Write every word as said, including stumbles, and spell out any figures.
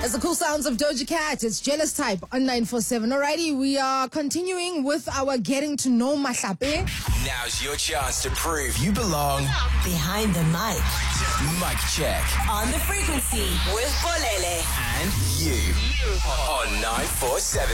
It's the cool sounds of Doja Cat. It's Jealous Type on nine four seven. Alrighty, we are continuing with our getting to know Mahlape. Now's your chance to prove you belong Behind the mic. Mic check. On the frequency with Bolele. And you on nine four seven.